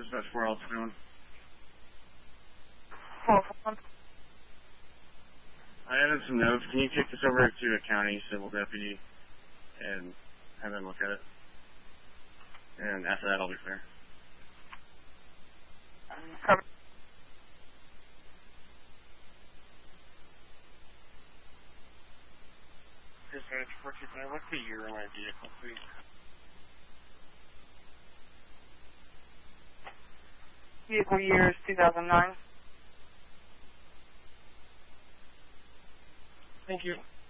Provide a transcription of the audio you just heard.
Dispatch 4, how's it going? 441. I added some notes. Can you take this over to a county civil deputy and have them look at it? And after that, I'll be fair. Cover. Dispatch 425, what's the year on my vehicle, please? Vehicle year is 2009. Thank you.